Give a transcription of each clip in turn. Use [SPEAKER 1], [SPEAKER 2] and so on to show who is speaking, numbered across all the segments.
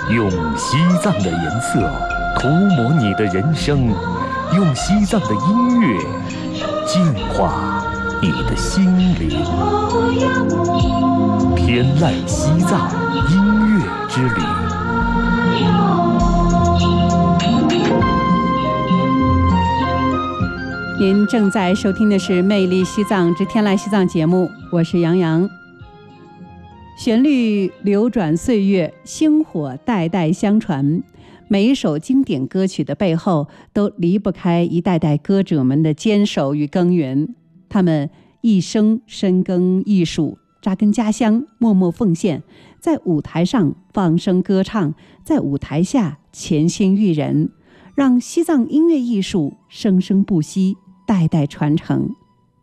[SPEAKER 1] 用西藏的颜色涂抹你的人生，用西藏的音乐净化你的心灵。天籁西藏音乐之旅。
[SPEAKER 2] 您正在收听的是《魅力西藏之天籁西藏》节目，我是杨洋。旋律流转岁月，星火代代相传。每一首经典歌曲的背后，都离不开一代代歌者们的坚守与耕耘。他们一生深耕艺术，扎根家乡，默默奉献，在舞台上放声歌唱，在舞台下潜心育人，让西藏音乐艺术生生不息，代代传承。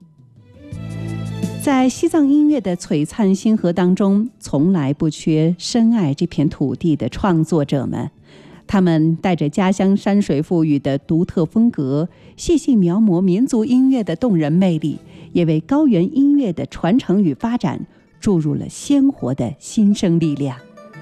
[SPEAKER 2] 在西藏音乐的璀璨星河当中，从来不缺深爱这片土地的创作者们。他们带着家乡山水赋予的独特风格，细细描摹民族音乐的动人魅力，也为高原音乐的传承与发展注入了鲜活的新生力量。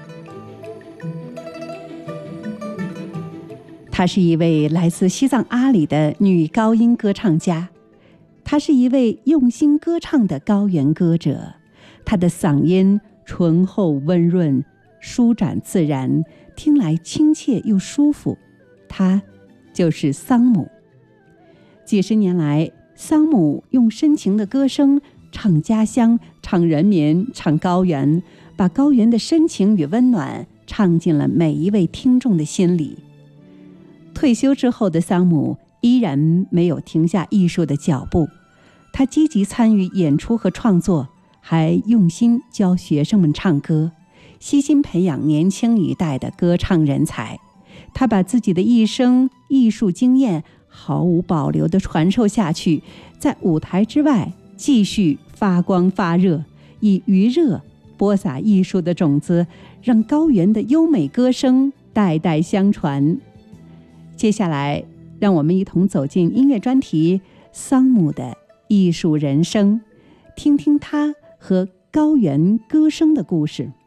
[SPEAKER 2] 她是一位来自西藏阿里的女高音歌唱家，她是一位用心歌唱的高原歌者。她的嗓音醇厚温润，舒展自然，听来亲切又舒服。她就是桑姆。几十年来，桑姆用深情的歌声唱家乡，唱人民，唱高原，把高原的深情与温暖唱进了每一位听众的心里。退休之后的桑姆依然没有停下艺术的脚步，他积极参与演出和创作，还用心教学生们唱歌，悉心培养年轻一代的歌唱人才。他把自己的一生艺术经验毫无保留地传授下去，在舞台之外继续发光发热，以余热播撒艺术的种子，让高原的优美歌声代代相传。接下来，让我们一同走进音乐专题《桑姆的艺术人生》，听听他和高原歌声的故事。